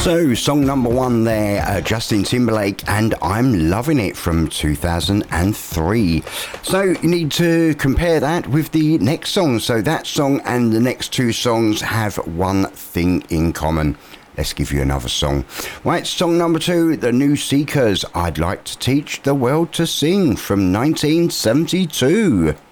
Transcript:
So, song number one there, Justin Timberlake and I'm Loving It from 2003. So, you need to compare that with the next song. So, that song and the next two songs have one thing in common. Let's give you another song. Right, song number two, The New Seekers, I'd Like to Teach the World to Sing from 1972.